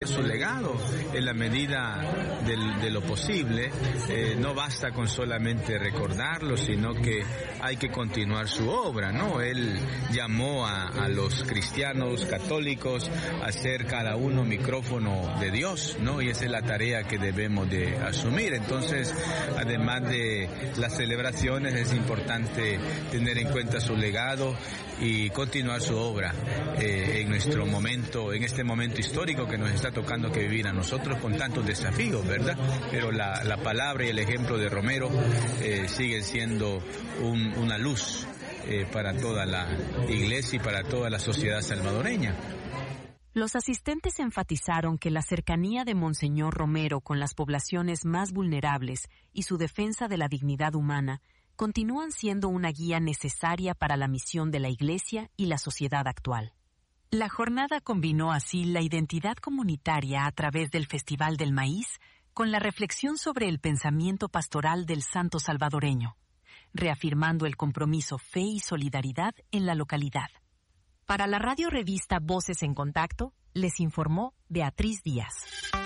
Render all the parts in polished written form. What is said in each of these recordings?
su legado en la medida de lo posible. No basta con solamente recordarlo, sino que hay que continuar su obra, ¿no? Él llamó a los cristianos católicos a ser cada uno micrófono de Dios, ¿no? Y esa es la tarea que debemos de asumir. Entonces, además de las celebraciones, es importante tener en cuenta su legado y continuar su obra en nuestro momento, en este momento histórico que nos está tocando que vivir a nosotros con tantos desafíos, ¿verdad? Pero la palabra y el ejemplo de Romero siguen siendo una luz para toda la iglesia y para toda la sociedad salvadoreña. Los asistentes enfatizaron que la cercanía de Monseñor Romero con las poblaciones más vulnerables y su defensa de la dignidad humana continúan siendo una guía necesaria para la misión de la Iglesia y la sociedad actual. La jornada combinó así la identidad comunitaria a través del Festival del Maíz con la reflexión sobre el pensamiento pastoral del santo salvadoreño, reafirmando el compromiso, fe y solidaridad en la localidad. Para la radio revista Voces en Contacto, les informó Beatriz Díaz.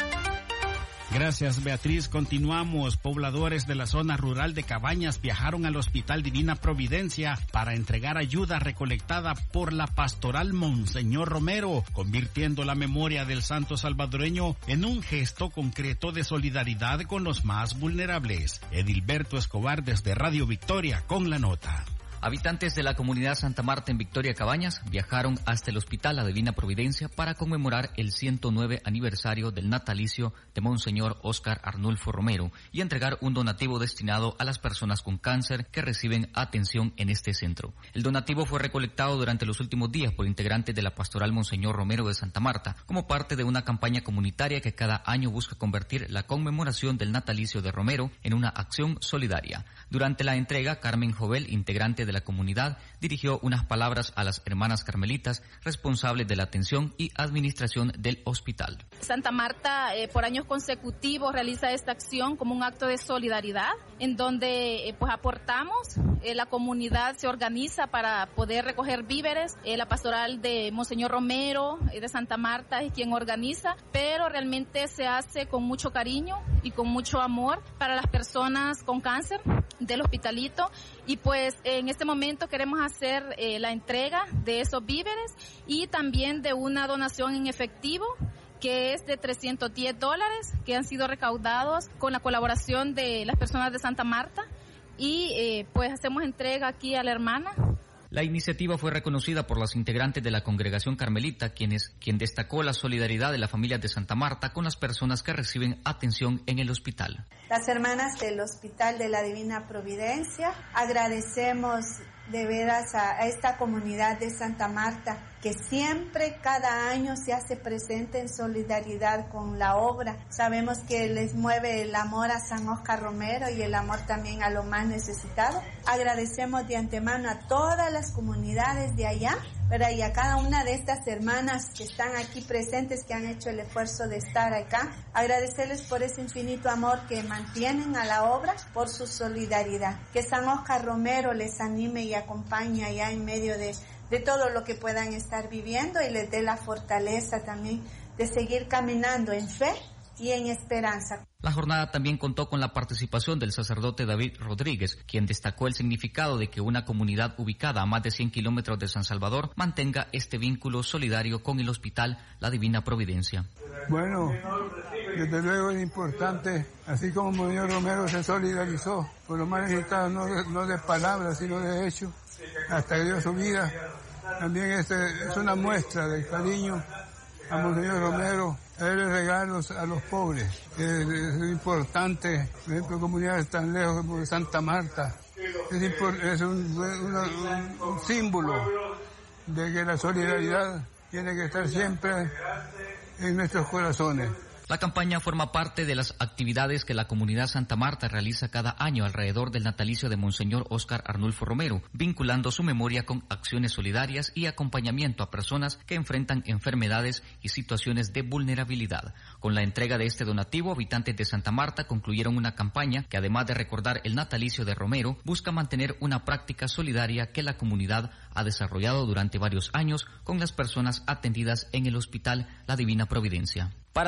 Gracias, Beatriz. Continuamos. Pobladores de la zona rural de Cabañas viajaron al Hospital Divina Providencia para entregar ayuda recolectada por la Pastoral Monseñor Romero, convirtiendo la memoria del santo salvadoreño en un gesto concreto de solidaridad con los más vulnerables. Edilberto Escobar desde Radio Victoria con la nota. Habitantes de la comunidad Santa Marta en Victoria Cabañas viajaron hasta el Hospital La Divina Providencia para conmemorar el 109 aniversario del natalicio de Monseñor Óscar Arnulfo Romero y entregar un donativo destinado a las personas con cáncer que reciben atención en este centro. El donativo fue recolectado durante los últimos días por integrantes de la Pastoral Monseñor Romero de Santa Marta como parte de una campaña comunitaria que cada año busca convertir la conmemoración del natalicio de Romero en una acción solidaria. Durante la entrega, Carmen Jovel, integrante de la comunidad, dirigió unas palabras a las hermanas carmelitas responsables de la atención y administración del hospital. Santa Marta por años consecutivos realiza esta acción como un acto de solidaridad en donde pues aportamos, la comunidad se organiza para poder recoger víveres, la pastoral de Monseñor Romero de Santa Marta es quien organiza, pero realmente se hace con mucho cariño y con mucho amor para las personas con cáncer del hospitalito y pues en este momento queremos hacer la entrega de esos víveres y también de una donación en efectivo que es de $310 que han sido recaudados con la colaboración de las personas de Santa Marta y pues hacemos entrega aquí a la hermana. La iniciativa fue reconocida por las integrantes de la Congregación Carmelita, quien destacó la solidaridad de la familia de Santa Marta con las personas que reciben atención en el hospital. Las hermanas del Hospital de la Divina Providencia, agradecemos de veras a esta comunidad de Santa Marta que siempre, cada año se hace presente en solidaridad con la obra. Sabemos que les mueve el amor a San Óscar Romero y el amor también a los más necesitados. Agradecemos de antemano a todas las comunidades de allá, ¿verdad? Y a cada una de estas hermanas que están aquí presentes, que han hecho el esfuerzo de estar acá. Agradecerles por ese infinito amor que mantienen a la obra, por su solidaridad. Que San Óscar Romero les anime y acompañe allá en medio de todo lo que puedan estar viviendo y les dé la fortaleza también de seguir caminando en fe y en esperanza. La jornada también contó con la participación del sacerdote David Rodríguez, quien destacó el significado de que una comunidad ubicada a más de 100 kilómetros de San Salvador mantenga este vínculo solidario con el Hospital La Divina Providencia. Bueno, desde luego es importante, así como Monseñor Romero se solidarizó por los más necesitados, no de palabras, sino de hechos, hasta que dio su vida. También es una muestra del cariño a Monseñor Romero, darle regalos a los pobres. Es importante, por ejemplo, comunidades tan lejos como Santa Marta. Es un símbolo de que la solidaridad tiene que estar siempre en nuestros corazones. La campaña forma parte de las actividades que la comunidad Santa Marta realiza cada año alrededor del natalicio de Monseñor Óscar Arnulfo Romero, vinculando su memoria con acciones solidarias y acompañamiento a personas que enfrentan enfermedades y situaciones de vulnerabilidad. Con la entrega de este donativo, habitantes de Santa Marta concluyeron una campaña que, además de recordar el natalicio de Romero, busca mantener una práctica solidaria que la comunidad ha desarrollado durante varios años con las personas atendidas en el Hospital La Divina Providencia.